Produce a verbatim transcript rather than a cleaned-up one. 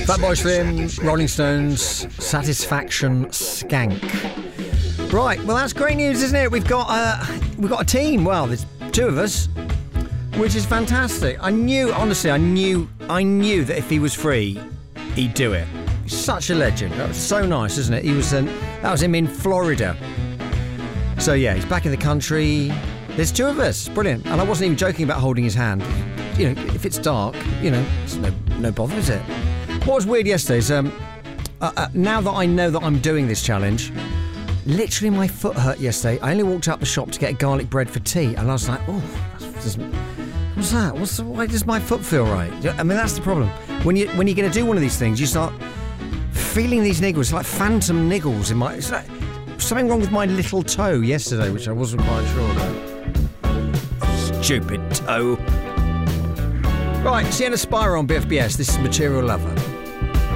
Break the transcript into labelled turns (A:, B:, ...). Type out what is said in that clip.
A: Fatboy Slim, Rolling Stones, Satisfaction Skank. Right, well that's great news, isn't it? We've got uh, we've got a team. Well, there's two of us, which is fantastic. I knew, honestly, I knew, I knew that if he was free, he'd do it. He's such a legend. That was so nice, isn't it? He was, um, that was him in Florida. So yeah, he's back in the country. There's two of us, brilliant. And I wasn't even joking about holding his hand. You know, if it's dark, you know, it's no no bother, is it? What was weird yesterday is um, uh, uh, now that I know that I'm doing this challenge. Literally, my foot hurt yesterday. I only walked up the shop to get garlic bread for tea, and I was like, "Oh, what's that? What's the, why does my foot feel right?" I mean, that's the problem. When you when you're going to do one of these things, you start feeling these niggles, it's like phantom niggles in my. It's like something wrong with my little toe yesterday, which I wasn't quite sure about. Stupid toe. Right, Sienna Spiro on B F B S. This is Material Lover.